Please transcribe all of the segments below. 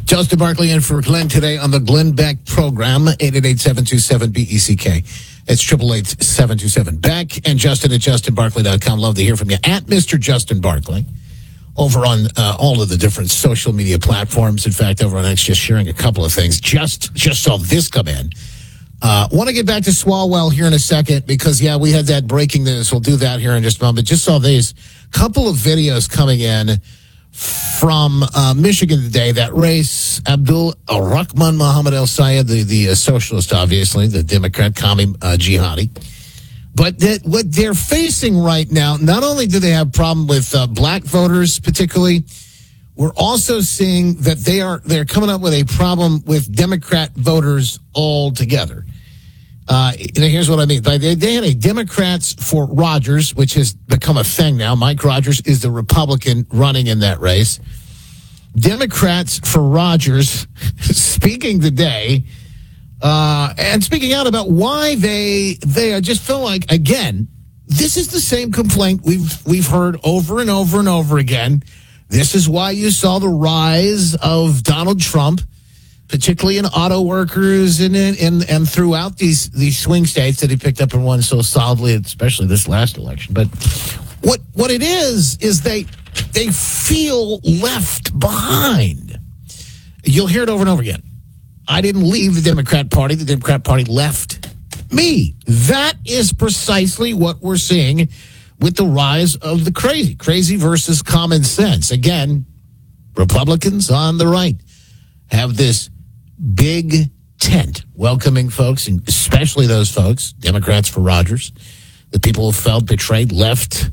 Justin Barkley in for Glenn today on the Glenn Beck program, 888-727-BECK. It's 888-727-BECK and Justin at justinbarkley.com. Love to hear from you. At Mr. Justin Barkley over on all of the different social media platforms. In fact, over on X, just sharing a couple of things. Just saw this come in. Want to get back to Swalwell here in a second because, we had that breaking news. We'll do that here in just a moment. Just saw these couple of videos coming in from Michigan today. That race, Abdul Rahman Mohammed El Sayed, the socialist, obviously, the Democrat, commie jihadi. But what they're facing right now, not only do they have a problem with black voters particularly, we're also seeing that they're coming up with a problem with Democrat voters altogether. Here's what I mean. They had a Democrats for Rogers, which has become a thing now. Mike Rogers is the Republican running in that race. Democrats for Rogers speaking today and speaking out about why they just feel like, again, this is the same complaint we've heard over and over and over again. This is why you saw the rise of Donald Trump, particularly in auto workers and throughout these swing states that he picked up and won so solidly, especially this last election. But what it is they feel left behind. You'll hear it over and over again. I didn't leave the Democrat Party. The Democrat Party left me. That is precisely what we're seeing with the rise of the crazy versus common sense. Again, Republicans on the right have this big tent welcoming folks, and especially those folks, Democrats for Rogers, the people who felt betrayed, left,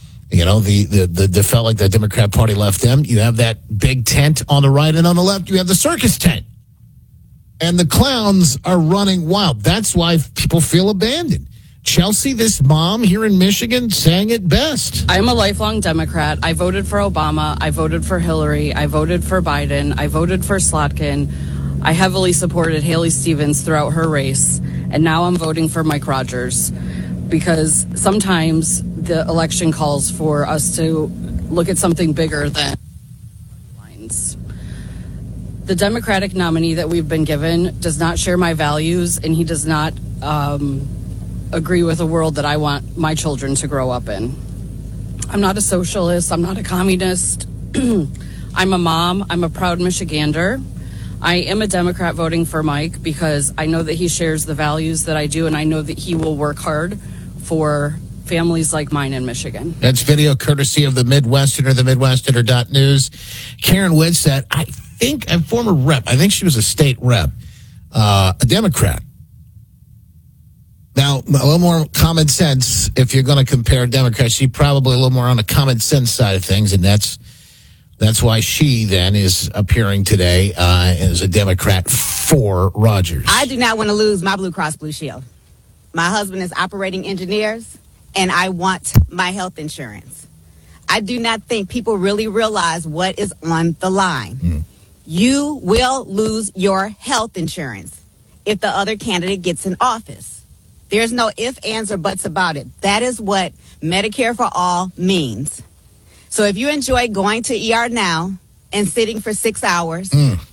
the felt like the Democrat Party left them. You have that big tent on the right, and on the left, you have the circus tent. And the clowns are running wild. That's why people feel abandoned. Chelsea, this mom here in Michigan, sang it best. I'm a lifelong Democrat. I voted for Obama. I voted for Hillary. I voted for Biden. I voted for Slotkin. I heavily supported Haley Stevens throughout her race. And now I'm voting for Mike Rogers because sometimes the election calls for us to look at something bigger than lines. The Democratic nominee that we've been given does not share my values, and he does not agree with a world that I want my children to grow up in. I'm not a socialist. I'm not a communist. I'm a mom. I'm a proud Michigander. I am a Democrat voting for Mike because I know that he shares the values that I do, and I know that he will work hard for families like mine in Michigan. That's video courtesy of the Midwesterner, the Midwesterner.news. Karen Whitsett, I think a former rep. I think she was a state rep, a Democrat. Now, a little more common sense, if you're going to compare Democrats, she's probably a little more on the common sense side of things, and that's why she then is appearing today as a Democrat for Rogers. I do not want to lose my Blue Cross Blue Shield. My husband is operating engineers, and I want my health insurance. I do not think people really realize what is on the line. You will lose your health insurance if the other candidate gets in office. There's no ifs, ands, or buts about it. That is what Medicare for All means. So if you enjoy going to ER now and sitting for 6 hours,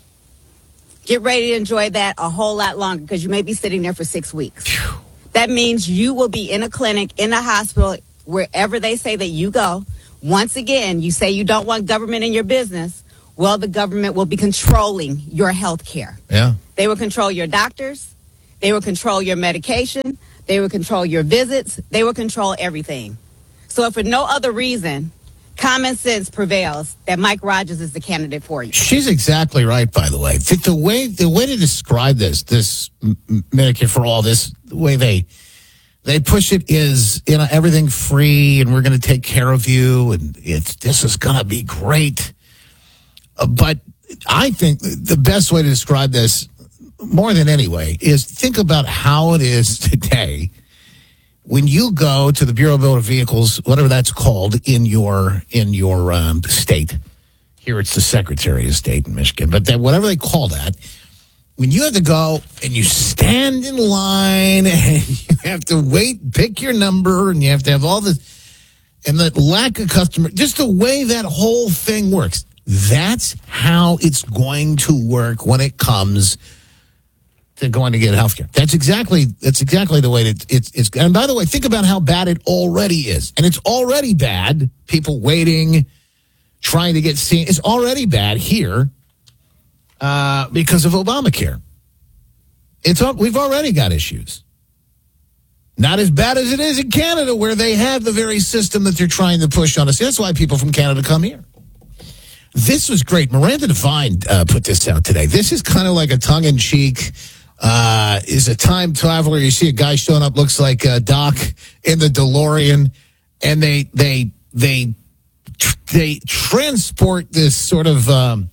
get ready to enjoy that a whole lot longer because you may be sitting there for 6 weeks. That means you will be in a clinic, in a hospital, wherever they say that you go. Once again, you say you don't want government in your business. Well, the government will be controlling your health care. Yeah. They will control your doctors. They will control your medication. They will control your visits. They will control everything. So if for no other reason, common sense prevails that Mike Rogers is the candidate for you. She's exactly right, by the way. The way to describe this Medicare for All, the way they push it is, everything free, and we're going to take care of you, and this is going to be great. But I think the best way to describe this, more than any way, is think about how it is today when you go to the Bureau of Motor Vehicles, whatever that's called in your state. Here it's the Secretary of State in Michigan, but whatever they call that, when you have to go and you stand in line and you have to wait, pick your number, and you have to have all this, and the lack of customer, just the way that whole thing works. That's how it's going to work when it comes to going to get health care. That's exactly the way it's. And by the way, think about how bad it already is. And it's already bad. People waiting, trying to get seen. It's already bad here because of Obamacare. We've already got issues. Not as bad as it is in Canada, where they have the very system that they're trying to push on us. That's why people from Canada come here. This was great. Miranda Devine put this out today. This is kind of like a tongue-in-cheek, is a time traveler. You see a guy showing up, looks like Doc in the DeLorean, and they transport this sort of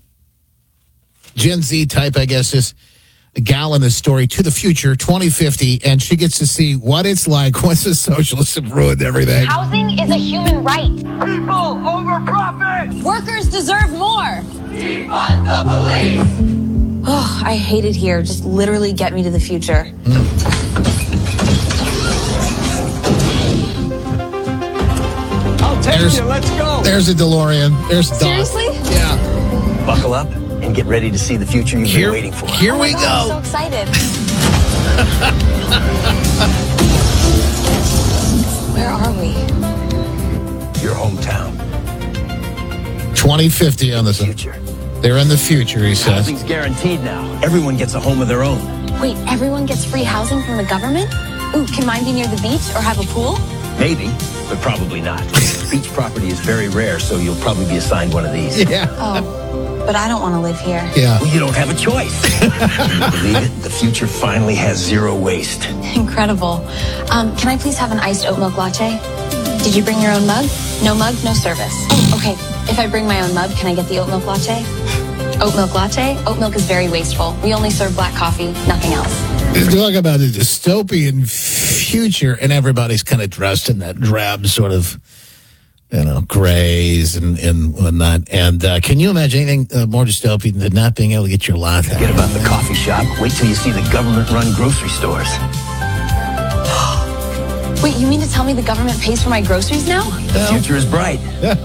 Gen Z type, I guess, this gal in this story to the future, 2050, and she gets to see what it's like once the socialists have ruined everything. Housing is a human right. People over profit! Workers deserve more. Defund the police! Oh, I hate it here. Just literally get me to the future. I'll take you, let's go! There's a DeLorean. There's Doc. Seriously? Yeah. Buckle up and get ready to see the future you've been waiting for. Here we I'm go. so excited. Where are we? Your hometown. 2050 on this. Future. They're in the future, he says. Housing's guaranteed now. Everyone gets a home of their own. Wait, everyone gets free housing from the government? Ooh, can mine be near the beach or have a pool? Maybe, but probably not. Beach property is very rare, so you'll probably be assigned one of these. Yeah. Oh, but I don't want to live here. Yeah. Well, you don't have a choice. Believe it, the future finally has zero waste. Incredible. Can I please have an iced oat milk latte? Did you bring your own mug? No mug, no service. Oh, okay. If I bring my own mug, can I get the oat milk latte? Oat milk latte? Oat milk is very wasteful. We only serve black coffee, nothing else. He's talking about a dystopian future, and everybody's kind of dressed in that drab sort of, grays and whatnot. And can you imagine anything more dystopian than not being able to get your latte? Forget about the coffee shop. Wait till you see the government-run grocery stores. Wait, you mean to tell me the government pays for my groceries now? The future is bright. This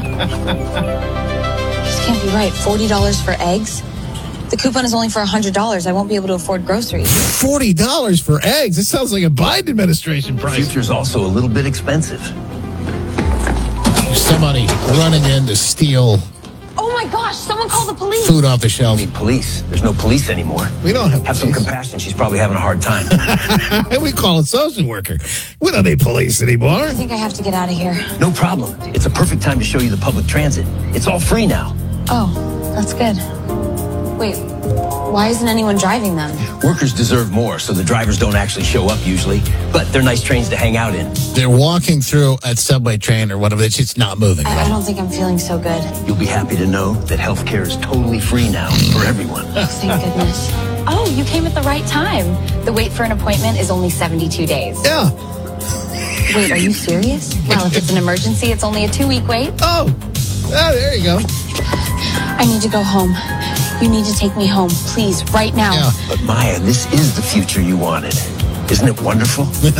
can't be right. $40 for eggs? The coupon is only for $100. I won't be able to afford groceries. $40 for eggs? It sounds like a Biden administration The price. future's also a little bit expensive. Somebody running in to steal Oh my gosh, someone call the police. food off the I shelf. mean, police. There's no police anymore. We don't have Have some police. compassion. She's probably having a hard time. We call it social worker. We don't need police anymore. I think I have to get out of here. No problem. It's a perfect time to show you the public transit. It's all free now. Oh, that's good. Wait, why isn't anyone driving them? Workers deserve more, so the drivers don't actually show up usually. But they're nice trains to hang out in. They're walking through a subway train or whatever. It's just not moving. I don't think I'm feeling so good. You'll be happy to know that healthcare is totally free now for everyone. Oh, thank goodness. Oh, you came at the right time. The wait for an appointment is only 72 days. Yeah. Wait, are you serious? Well, if it's an emergency, it's only a 2-week wait. Oh, there you go. I need to go home. You need to take me home, please, right now. Yeah. But Maya, this is the future you wanted. Isn't it wonderful? Take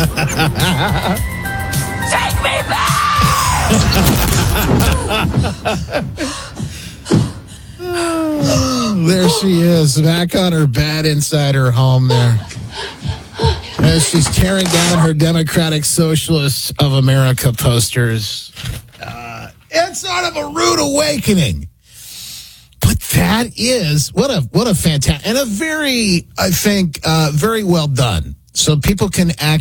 me back! There she is, back on her bed inside her home there. As she's tearing down her Democratic Socialists of America posters. It's sort of a rude awakening. But that is, what a fantastic, and a very, I think, very well done. So people can actually